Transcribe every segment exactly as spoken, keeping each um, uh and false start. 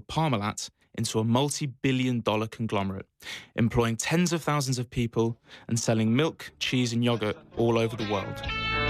Parmalat into a multi-billion dollar conglomerate, employing tens of thousands of people and selling milk, cheese and yogurt all over the world.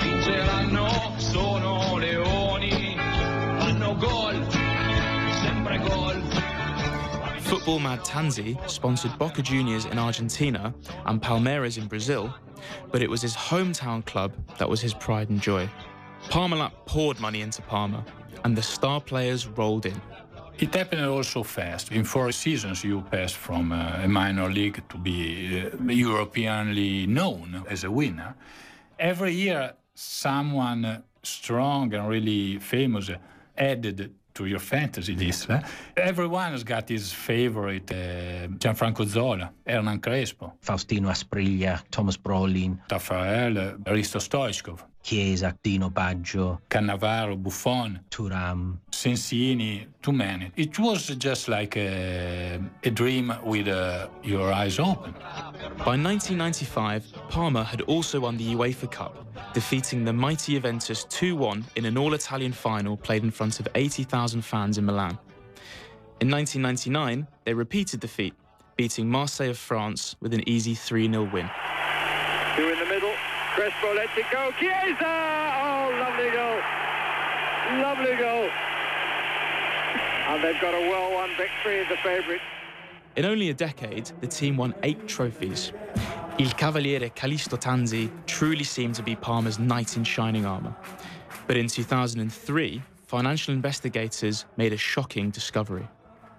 Football mad Tanzi sponsored Boca Juniors in Argentina and Palmeiras in Brazil, but it was his hometown club that was his pride and joy. Parmalat poured money into Parma, and the star players rolled in. It happened also fast. In four seasons, you passed from uh, a minor league to be uh, Europeanly known as a winner. Every year, someone strong and really famous added to your fantasy list. Eh? Everyone has got his favorite, uh, Gianfranco Zola, Hernan Crespo, Faustino Asprilla, Thomas Brolin, Taffarel, Risto Stoichkov, Chiesa, Dino Baggio, Cannavaro, Buffon, Thuram, Sensini, too many. It was just like a, a dream with uh, your eyes open. By nineteen ninety-five, Parma had also won the UEFA Cup, defeating the mighty Juventus two one in an all-Italian final played in front of eighty thousand fans in Milan. In nineteen ninety-nine, they repeated the feat, beating Marseille of France with an easy three nil win. Two in the middle, Crespo lets it go, Chiesa! Oh, lovely goal, lovely goal. And they've got a well-won victory as the favourites. In only a decade, the team won eight trophies. Il Cavaliere Callisto Tanzi truly seemed to be Parma's knight in shining armour. But in two thousand three, financial investigators made a shocking discovery.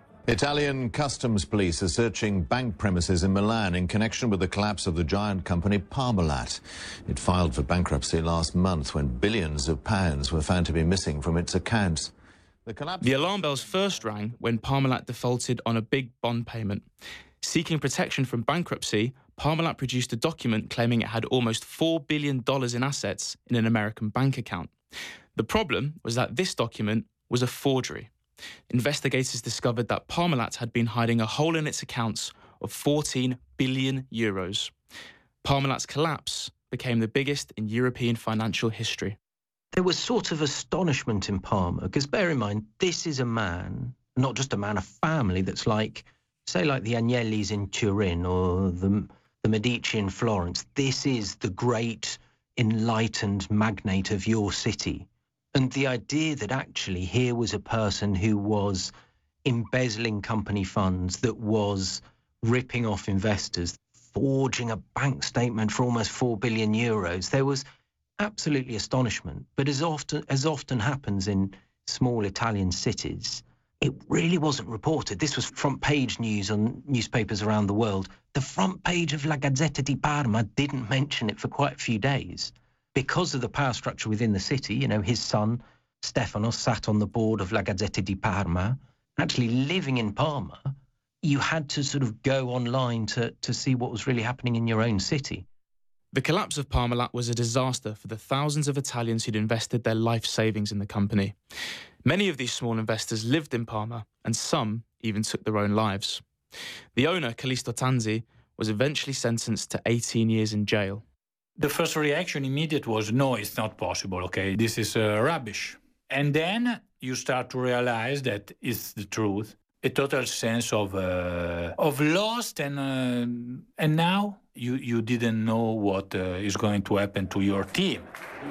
Italian customs police are searching bank premises in Milan in connection with the collapse of the giant company Parmalat. It filed for bankruptcy last month when billions of pounds were found to be missing from its accounts. The, collapse... the alarm bells first rang when Parmalat defaulted on a big bond payment. Seeking protection from bankruptcy, Parmalat produced a document claiming it had almost four billion dollars in assets in an American bank account. The problem was that this document was a forgery. Investigators discovered that Parmalat had been hiding a hole in its accounts of fourteen billion euros. Parmalat's collapse became the biggest in European financial history. There was sort of astonishment in Parma, because bear in mind, this is a man, not just a man, a family that's like, say, like the Agnellis in Turin or the, the Medici in Florence. This is the great, enlightened magnate of your city. And the idea that actually here was a person who was embezzling company funds, that was ripping off investors, forging a bank statement for almost four billion euros, there was absolutely astonishment. But as often as often happens in small Italian cities, it really wasn't reported. This was front page news on newspapers around the world. The front page of La Gazzetta di Parma didn't mention it for quite a few days. Because of the power structure within the city, you know, his son, Stefano, sat on the board of La Gazzetta di Parma. Actually living in Parma, you had to sort of go online to, to see what was really happening in your own city. The collapse of Parmalat was a disaster for the thousands of Italians who'd invested their life savings in the company. Many of these small investors lived in Parma, and some even took their own lives. The owner, Callisto Tanzi, was eventually sentenced to eighteen years in jail. The first reaction immediate was, no, it's not possible, okay, this is uh, rubbish. And then you start to realize that it's the truth, a total sense of uh, of lost, and uh, and now you, you didn't know what uh, is going to happen to your team.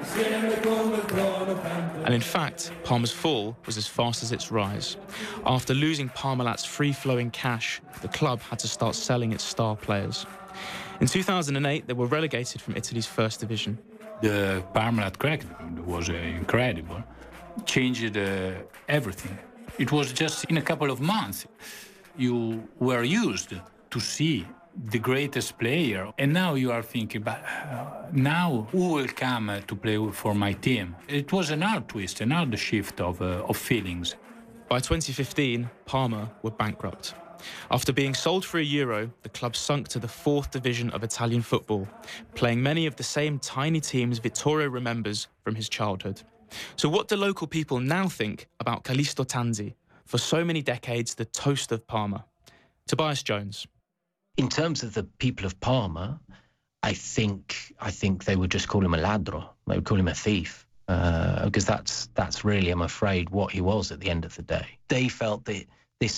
And in fact, Parma's fall was as fast as its rise. After losing Parmalat's free-flowing cash, the club had to start selling its star players. In two thousand eight, they were relegated from Italy's first division. The Parmalat crack was uh, incredible, changed uh, everything. It was just in a couple of months. You were used to see the greatest player, and now you are thinking, but uh, now who will come uh, to play for my team? It was an hard twist, an hard shift of, uh, of feelings. By twenty fifteen, Parma were bankrupt. After being sold for a euro, the club sunk to the fourth division of Italian football, playing many of the same tiny teams Vittorio remembers from his childhood. So what do local people now think about Callisto Tanzi, for so many decades the toast of Parma? Tobias Jones. In terms of the people of Parma, I think I think they would just call him a ladro. They would call him a thief, uh, because that's that's really, I'm afraid, what he was at the end of the day. They felt that